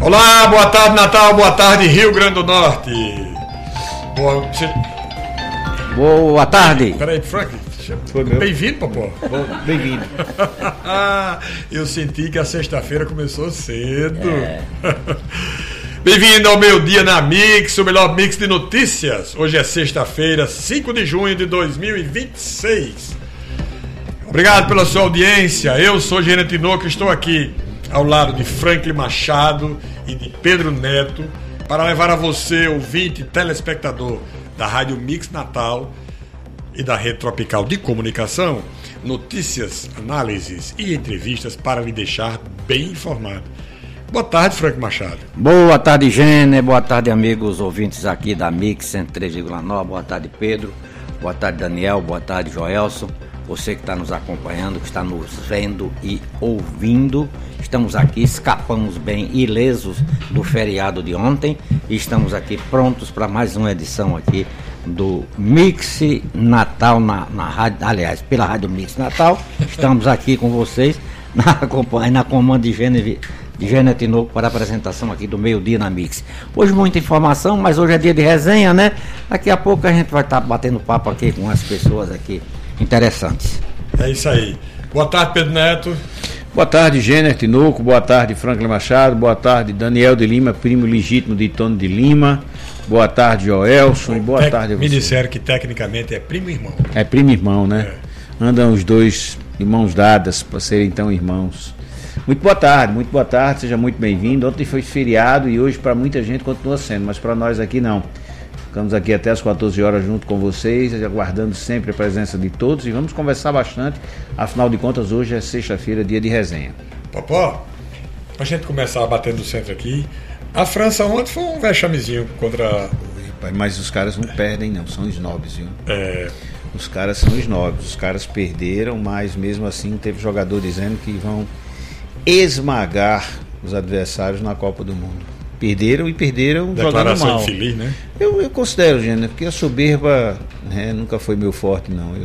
Olá, boa tarde Natal, boa tarde Rio Grande do Norte. Boa tarde. Peraí, Frank. Bem-vindo, Popó. Bem-vindo. Eu senti que a sexta-feira começou cedo. Bem-vindo ao Meu Dia na Mix, o melhor mix de notícias. Hoje é sexta-feira, 5 de junho de 2026. Obrigado pela sua audiência. Eu sou Gerente Tinoco, estou aqui ao lado de Franklin Machado e de Pedro Neto para levar a você, ouvinte e telespectador da Rádio Mix Natal e da Rede Tropical de Comunicação, notícias, análises e entrevistas para lhe deixar bem informado. Boa tarde, Frank Machado. Boa tarde, Gêner. Boa tarde, amigos ouvintes aqui da Mix 103,9. Boa tarde, Pedro. Boa tarde, Daniel. Boa tarde, Joelson. Você que está nos acompanhando, que está nos vendo e ouvindo. Estamos aqui, escapamos bem ilesos do feriado de ontem e estamos aqui prontos para mais uma edição aqui do Mix Natal na rádio, aliás, pela Rádio Mix Natal. Estamos aqui com vocês na comando de Gêner Tinoco para a apresentação aqui do Meio Dia na Mix. Hoje muita informação, mas hoje é dia de resenha, né? Daqui a pouco a gente vai estar batendo papo aqui com as pessoas aqui interessantes. É isso aí. Boa tarde, Pedro Neto. Boa tarde, Gêner Tinoco. Boa tarde, Franklin Machado. Boa tarde, Daniel de Lima, primo legítimo de Tony de Lima. Boa tarde, Joelson. E boa tarde a você. Me disseram que tecnicamente é primo e irmão. É primo e irmão, né? Andam os dois de mãos dadas para serem então irmãos. Muito boa tarde, seja muito bem-vindo. Ontem foi feriado e hoje para muita gente continua sendo, mas para nós aqui não. Ficamos aqui até as 14 horas junto com vocês, aguardando sempre a presença de todos e vamos conversar bastante. Afinal de contas, hoje é sexta-feira, dia de resenha. Popó, pra gente começar batendo no centro aqui, a França ontem foi um vexamezinho contra... Mas os caras não perdem não, são snobs, viu? Os caras são snobs, os caras perderam, mas mesmo assim teve jogador dizendo que vão esmagar os adversários na Copa do Mundo. Perderam jogando mal. Infeliz, né? Eu considero, Gêner, porque a soberba nunca foi meu forte, não. Eu